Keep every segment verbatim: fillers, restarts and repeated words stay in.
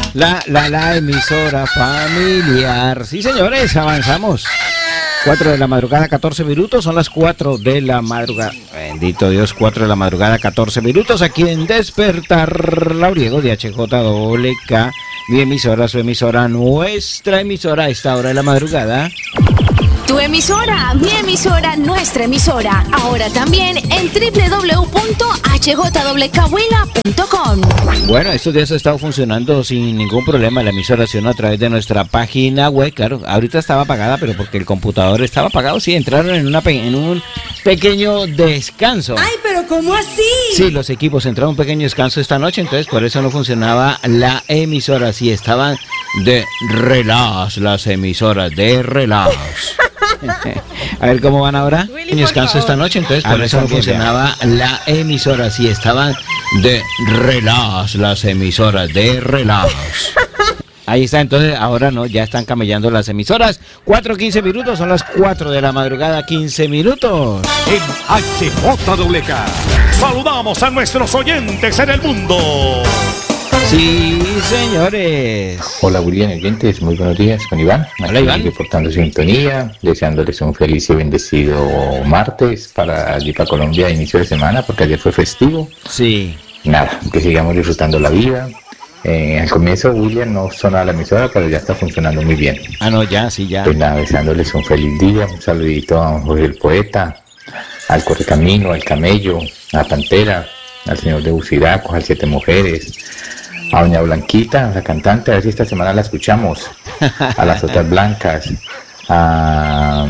La, la, la emisora familiar. Sí, señores, avanzamos. cuatro de la madrugada, catorce minutos. Son las cuatro de la madrugada. Bendito Dios, cuatro de la madrugada, catorce minutos. Aquí en Despertar Lauriego de H J W K. Mi emisora, su emisora, nuestra emisora a esta hora de la madrugada. Tu emisora, mi emisora, nuestra emisora. Ahora también en doble u doble u doble u punto h j w k huila punto com. Bueno, estos días ha estado funcionando sin ningún problema la emisora, sino a través de nuestra página web. Claro, ahorita estaba apagada, pero porque el computador estaba apagado, sí, entraron en, una pe- en un pequeño descanso. Ay, pero ¿cómo así? Sí, los equipos entraron en un pequeño descanso esta noche, entonces por eso no funcionaba la emisora. Sí, estaban de relax las emisoras, de relax. A ver cómo van ahora. Pequeño descanso esta noche, entonces por eso no funcionaba la emisora. Sí, estaban de relax las emisoras, de relax. Ahí está, entonces ahora no, ya están camellando las emisoras. cuatro quince minutos, son las cuatro de la madrugada, quince minutos. En H J W K saludamos a nuestros oyentes en el mundo. Sí, señores. Hola, William, oyentes, muy buenos días con Iván. Hola, Iván. Reportando sintonía, deseándoles un feliz y bendecido martes para allí para Colombia, inicio de semana, porque ayer fue festivo. Sí. Nada, que sigamos disfrutando la vida. Eh, al comienzo, William, no sonaba la emisora, pero ya está funcionando muy bien. Ah, no, ya, sí, ya. Pues nada, deseándoles un feliz día, un saludito a Jorge el Poeta, al Correcamino, al Camello, a Pantera, al señor de Buciracos, al Siete Mujeres, a doña Blanquita, la cantante, a ver si esta semana la escuchamos, a las otras blancas, a,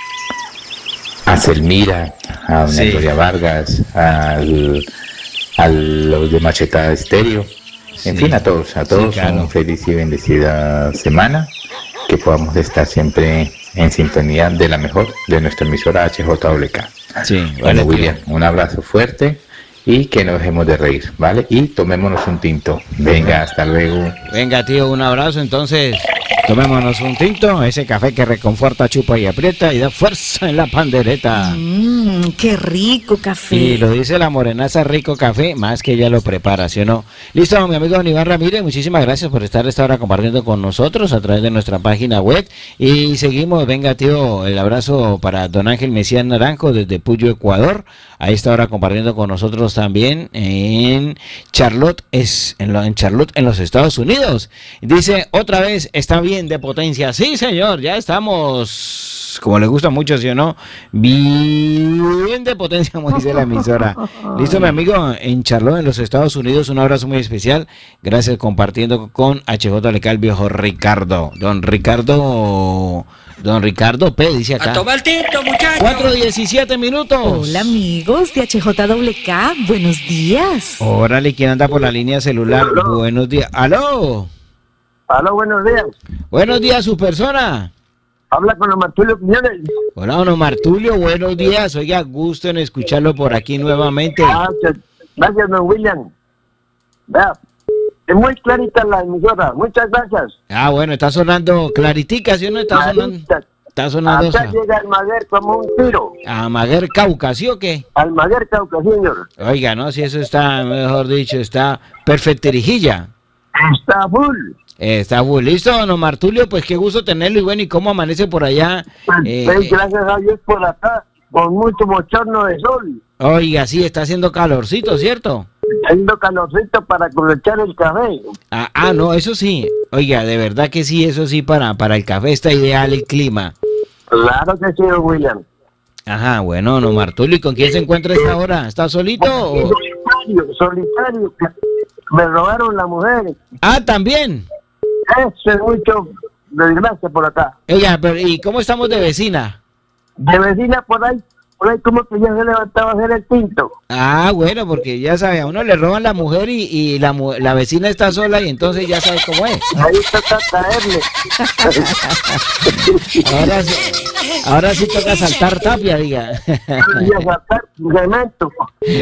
a Selmira, a doña Sí. Gloria Vargas, al, a los de Machetada Estéreo, en Sí. fin, a todos, a todos, Sí, claro. una feliz y bendecida semana, que podamos estar siempre en sintonía de la mejor de nuestra emisora H J W K. Sí, Bueno, vale, William, un abrazo fuerte y que no dejemos de reír, ¿vale? Y tomémonos un tinto. Venga, hasta luego. Venga, tío, un abrazo. Entonces, tomémonos un tinto, ese café que reconforta, chupa y aprieta y da fuerza en la pandereta. Mmm, qué rico café. Y lo dice la morenaza, rico café, más que ella lo prepara, ¿sí o no? Listo, mi amigo Don Iván Ramírez, muchísimas gracias por estar esta hora compartiendo con nosotros a través de nuestra página web. Y seguimos, venga, tío, el abrazo para Don Ángel Mesías Naranjo desde Puyo, Ecuador. A esta hora compartiendo con nosotros también en Charlotte, es en, lo, en Charlotte, en los Estados Unidos. Dice, otra vez, está bien de potencia. Sí, señor, ya estamos, como le gusta mucho, ¿sí o no? Bien de potencia, como dice la emisora. Listo, mi amigo, en Charlotte, en los Estados Unidos, un abrazo muy especial. Gracias compartiendo con H J L K, el viejo Ricardo. Don Ricardo, don Ricardo P, dice acá. A tomar el tinto, muchachos. cuatro diecisiete minutos. Hola amigos de H J W K, buenos días. Órale, ¿quién anda por la línea celular? Aló. Buenos días. ¡Aló! Aló, buenos días. Buenos días, su persona. Habla con Martulio Quiñones. Hola, don Martulio, buenos días. Oiga, gusto en escucharlo por aquí nuevamente. Gracias, gracias, don William. Vea, es muy clarita la emisora. Muchas gracias. Ah, bueno, está sonando claritica, ¿sí o no? Está sonando. Clarita. Está sonando. Acá esa- llega Almaguer como un tiro. A Maguer Cauca, ¿sí o qué? Almaguer Cauca, señor. Oiga, no, si eso está, mejor dicho, está perfecterijilla. Está full. Eh, está muy listo, don Martulio, pues qué gusto tenerlo y bueno, ¿y cómo amanece por allá? Eh, Pues, gracias a Dios por acá, con mucho bochorno de sol. oiga, sí, está haciendo calorcito, ¿cierto? Haciendo calorcito para aprovechar el café. Ah, ah, no, eso sí. Oiga, de verdad que sí, eso sí, para, para el café está ideal el clima. Claro que sí, don William. Ajá, bueno, don Martulio, ¿y con quién se encuentra esta hora? ¿Está solito? o- Solitario, solitario. Me robaron la mujer. Ah, también. Eso es mucho desgracia por acá. Oiga, pero ¿y cómo estamos de vecina? De vecina por ahí, por ahí como que ya se levantaba a hacer el tinto. Ah, bueno, porque ya sabe, a uno le roban la mujer y, y la, mu- la vecina está sola y entonces ya sabe cómo es. Ahí toca caerle. Ahora sí, ahora sí toca saltar tapia, diga. Y a sacar cemento.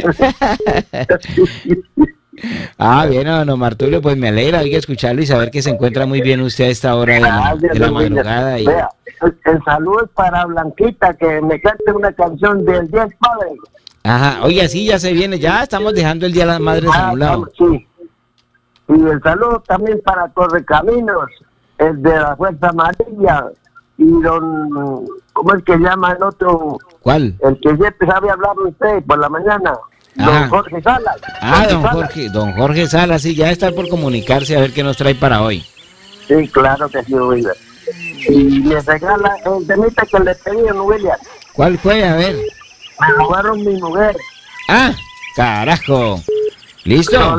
Ah, bien, don Martulio, pues me alegra oiga, escucharlo y saber que se encuentra muy bien usted a esta hora de la, Gracias, de la don William. madrugada. Y... Vea, el, el saludo es para Blanquita, que me cante una canción del diez Padre. Ajá, oiga, sí, ya se viene, ya estamos dejando el Día de las Madres a Ah, un lado. sí. Y el saludo también para Correcaminos, el de la Fuerza Amarilla, y don, ¿cómo es que llama el otro? ¿Cuál? El que siempre sabe hablar usted por la mañana, don Ah. Jorge Salas. Ah, don Salas. Jorge, don Jorge Salas, sí, ya está por comunicarse a ver qué nos trae para hoy. Sí, claro que sí, William. Y me regala el temita que le pedí a William. ¿Cuál fue? A ver. Me robaron mi mujer. Ah, carajo. ¿Listo?